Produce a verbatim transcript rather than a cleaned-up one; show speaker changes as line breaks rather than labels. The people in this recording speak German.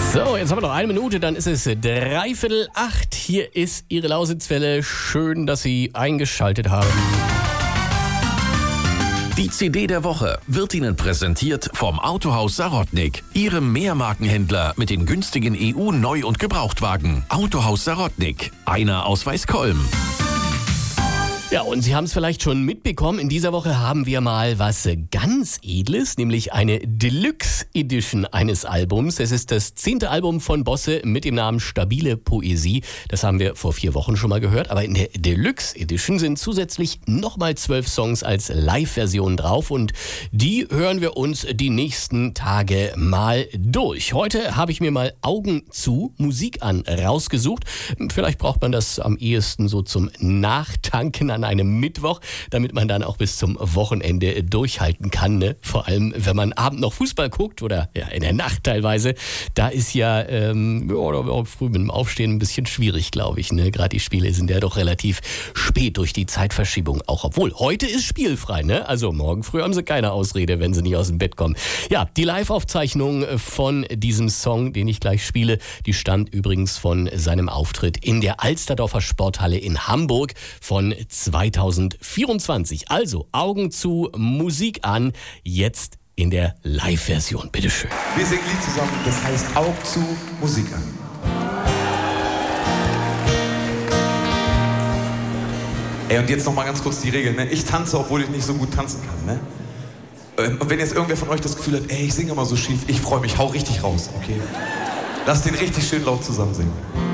So, jetzt haben wir noch eine Minute, dann ist es dreiviertel acht. Hier ist Ihre Lausitzwelle. Schön, dass Sie eingeschaltet haben.
Die C D der Woche wird Ihnen präsentiert vom Autohaus Sarotnik, Ihrem Mehrmarkenhändler mit den günstigen E U-Neu- und Gebrauchtwagen. Autohaus Sarotnik, einer aus Weißkolm.
Ja, und Sie haben es vielleicht schon mitbekommen, in dieser Woche haben wir mal was ganz Edles, nämlich eine Deluxe Edition eines Albums. Es ist das zehnte Album von Bosse mit dem Namen Stabile Poesie. Das haben wir vor vier Wochen schon mal gehört, aber in der Deluxe Edition sind zusätzlich nochmal zwölf Songs als Live-Version drauf und die hören wir uns die nächsten Tage mal durch. Heute habe ich mir mal Augen zu, Musik an rausgesucht. Vielleicht braucht man das am ehesten so zum Nachtanken an einem Mittwoch, damit man dann auch bis zum Wochenende durchhalten kann. Ne? Vor allem, wenn man abend noch Fußball guckt oder ja, in der Nacht teilweise. Da ist ja ähm, oder früh mit dem Aufstehen ein bisschen schwierig, glaube ich. Ne? Gerade die Spiele sind ja doch relativ spät durch die Zeitverschiebung. Auch obwohl, heute ist spielfrei. Ne? Also morgen früh haben sie keine Ausrede, wenn sie nicht aus dem Bett kommen. Ja, die Live-Aufzeichnung von diesem Song, den ich gleich spiele, die stammt übrigens von seinem Auftritt in der Alsterdorfer Sporthalle in Hamburg von zweitausendvierundzwanzig. Also Augen zu, Musik an, jetzt in der Live-Version. Bitteschön.
Wir singen Lied zusammen, das heißt Augen zu, Musik an. Ey, und jetzt noch mal ganz kurz die Regeln. Ne? Ich tanze, obwohl ich nicht so gut tanzen kann. Ne? Und wenn jetzt irgendwer von euch das Gefühl hat, ey, ich singe immer so schief, ich freue mich, hau richtig raus, okay? Lasst den richtig schön laut zusammen singen.